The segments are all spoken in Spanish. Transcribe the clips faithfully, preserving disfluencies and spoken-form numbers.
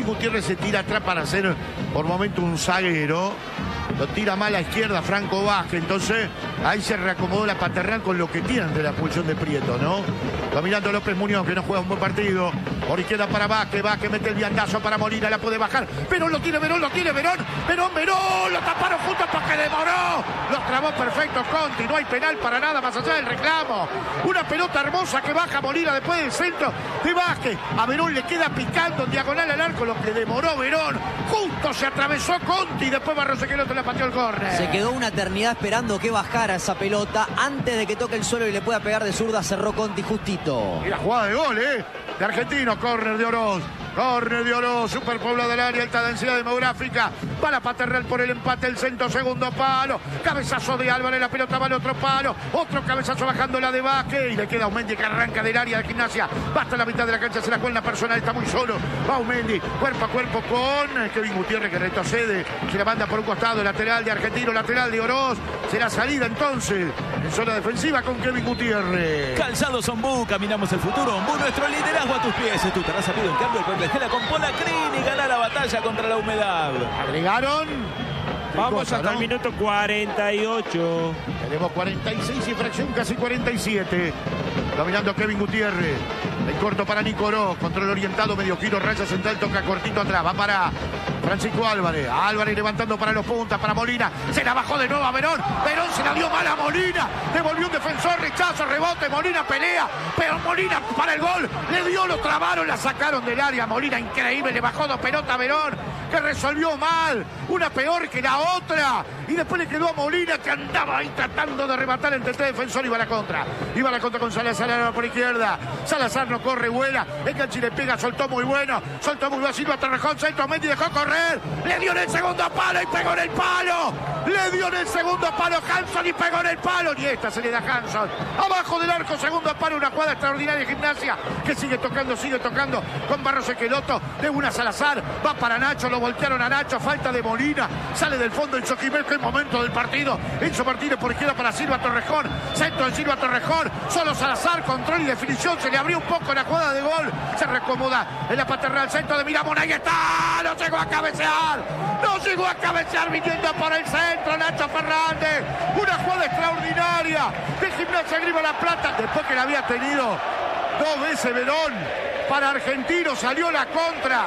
Gutiérrez se tira atrás para hacer por momento un zaguero. Lo tira mal a la izquierda Franco Vázquez. Entonces ahí se reacomodó la Paternal con lo que tiene ante la expulsión de Prieto, ¿no? Dominando López Muñoz, que no juega un buen partido. Por izquierda para Vázquez. Vázquez mete el viandazo para Molina. La puede bajar. Verón lo tiene, Verón lo tiene, Verón. Verón, Verón. Lo taparon juntos porque demoró. Los trabó perfecto Conti. No hay penal para nada más allá del reclamo. Una pelota hermosa que baja Molina después del centro de Vázquez. A Verón le queda picando en diagonal al arco. Lo que demoró Verón. Justo se atravesó Conti. Después Barros Esqueloto la pateó el córner. Se quedó una eternidad esperando que bajara esa pelota. Antes de que toque el suelo y le pueda pegar de zurda, cerró Conti justito. Y la jugada de gol, ¿eh? De Argentino, córner de Oroz. Córner de Oroz, superpoblado del área, alta densidad demográfica. Va la Paternal por el empate, el centro, segundo palo. Cabezazo de Álvarez, la pelota va al otro palo. Otro cabezazo bajando la de Vázquez. Y le queda Aumendi que arranca del área de Gimnasia. Va hasta la mitad de la cancha, se la cuelga personal, está muy solo. Va Aumendi, cuerpo a cuerpo con Kevin Gutiérrez que retrocede. Se la manda por un costado, lateral de Argentino, lateral de Oroz. Será salida entonces en zona defensiva con Kevin Gutiérrez. Calzados Ombú, caminamos el futuro. Ombú, nuestro liderazgo a tus pies. Tu terraza pide un cambio con Vegela con Polacrin y gana la batalla contra la humedad. Agregaron. Vamos cosa, hasta ¿no? el minuto cuarenta y ocho. Tenemos cuarenta y seis y fracción, casi cuarenta y siete. Dominando Kevin Gutiérrez. El corto para Nico Oroz. Control orientado, medio giro, raya central, toca cortito atrás. Va para Francisco Álvarez. Álvarez levantando para los puntas, para Molina. Se la bajó de nuevo a Verón. Verón se la dio mal a Molina. Devolvió un defensor, rechazo, rebote. Molina pelea. Pero Molina para el gol. Le dio, lo trabaron, la sacaron del área. Molina increíble, le bajó dos pelotas a Verón, que resolvió mal. Una peor que la otra. Y después le quedó a Molina, que andaba ahí tratando de rematar entre tres defensores. Iba a la contra. Iba a la contra con Salazar por izquierda. Salazar no corre, vuela. Enganche y le pega, soltó muy bueno. Soltó muy bueno. Silva Torrejón, centro, Mendy dejó correr. Le dio en el segundo palo y pegó en el palo. Le dio en el segundo palo Hanson y pegó en el palo. Y esta se le da a Hanson. Abajo del arco, segundo palo. Una jugada extraordinaria de Gimnasia que sigue tocando, sigue tocando con Barros Esqueloto. De una Salazar. Va para Nacho, lo voltearon a Nacho. Falta de Molina. Sale del fondo el Choquimel, que es momento del partido. Enzo Martínez por izquierda para Silva Torrejón. Centro de Silva Torrejón. Solo Salazar, control y definición. Se le abrió un poco la jugada de gol. Se reacomoda en la Paternal. Centro de Miramón. Ahí está. No llegó a cabecear. No llegó a cabecear viniendo por el centro Nacho Fernández. Una jugada extraordinaria de Gimnasia Grima La Plata. Después que la había tenido dos veces Verón. Para Argentino salió la contra.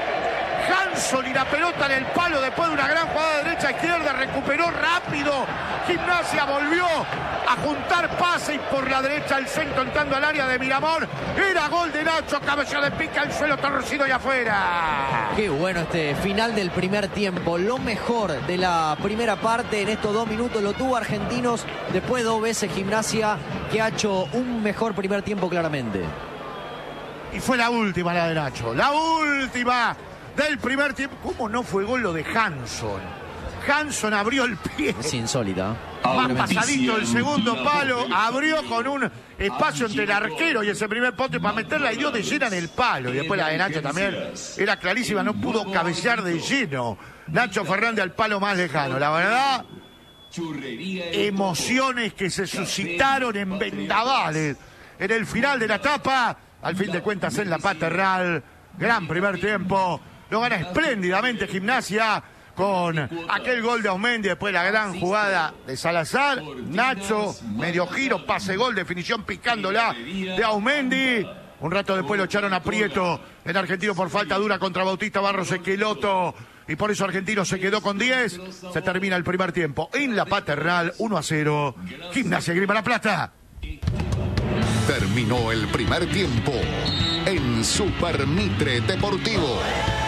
Hanson y la pelota en el palo después de una gran jugada de derecha a izquierda. Recuperó rápido. Gimnasia volvió a juntar pase y por la derecha el centro entrando al área de Miramón. Era gol de Nacho. Cabeza de pica, el suelo torcido y afuera. Qué bueno este final del primer tiempo. Lo mejor de la primera parte en estos dos minutos lo tuvo Argentinos. Después dos veces Gimnasia, que ha hecho un mejor primer tiempo claramente. Y fue la última la de Nacho. La última del primer tiempo. ¿Cómo no fue gol lo de Hanson? Hanson abrió el pie. Es insólita. Más pasadito el segundo palo. Abrió con un espacio entre el arquero y ese primer poste para meterla y dio de llena en el palo. Y después la de Nacho también era clarísima. No pudo cabecear de lleno Nacho Fernández al palo más lejano. La verdad, emociones que se suscitaron en vendavales en el final de la etapa. Al fin de cuentas en la Paternal. Gran primer tiempo. Lo gana espléndidamente Gimnasia con aquel gol de Aumendi, después la gran jugada de Salazar. Nacho, medio giro, pase gol, definición picándola de Aumendi. Un rato después lo echaron a Prieto en Argentino por falta dura contra Bautista Barros Esqueloto. Y por eso Argentino se quedó con diez. Se termina el primer tiempo en la Paternal, uno a cero. Gimnasia Grima La Plata. Terminó el primer tiempo en Super Mitre Deportivo.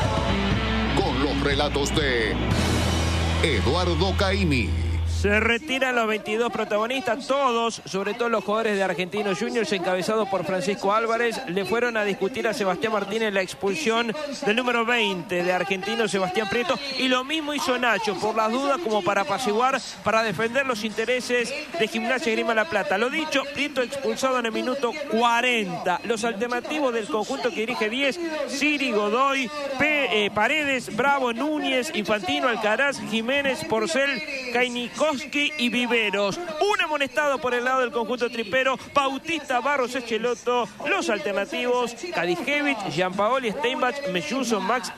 Con los relatos de Eduardo Caimi. Se retiran los veintidós protagonistas, todos, sobre todo los jugadores de Argentinos Juniors, encabezados por Francisco Álvarez, le fueron a discutir a Sebastián Martínez la expulsión del número veinte de Argentinos, Sebastián Prieto, y lo mismo hizo Nacho, por las dudas, como para apaciguar, para defender los intereses de Gimnasia Grima La Plata. Lo dicho, Prieto expulsado en el minuto cuarenta. Los alternativos del conjunto que dirige diez, Siri, Godoy, P, eh, Paredes, Bravo, Núñez, Infantino, Alcaraz, Jiménez, Porcel, Kainikowski y Viveros. Un amonestado por el lado del conjunto tripero, Bautista Barros Esqueloto. Los alternativos, Kadijevich, Gianpaoli, Steinbach, Melluso, Max